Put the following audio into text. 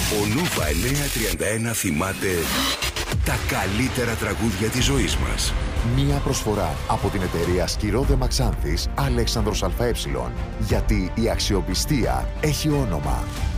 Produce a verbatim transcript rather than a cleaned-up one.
Ο Νούβα εννιακόσια τριάντα ένα θυμάται τα καλύτερα τραγούδια της ζωής μας. Μία προσφορά από την εταιρεία Σκυρόδε Μαξάνθης Αλέξανδρος ΑΕ. Γιατί η αξιοπιστία έχει όνομα.